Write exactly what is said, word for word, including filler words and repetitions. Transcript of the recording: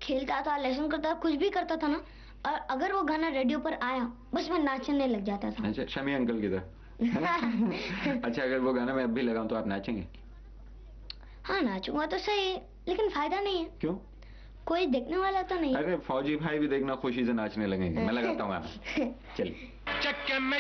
खेलता था, लेसन करता था, कुछ भी करता था ना, और अगर वो गाना रेडियो पर आया बस मैं नाचने लग जाता था। अच्छा, शमी अंकल की तरह। अच्छा, अगर वो गाना मैं अब भी लगाऊं तो आप नाचेंगे? हाँ नाचूंगा तो सही, लेकिन फायदा नहीं है। क्यों? कोई देखने वाला तो नहीं। अरे फौजी भाई भी देखना खुशी से नाचने लगेंगे। मैं लगाता हूँ गाना, चलिए।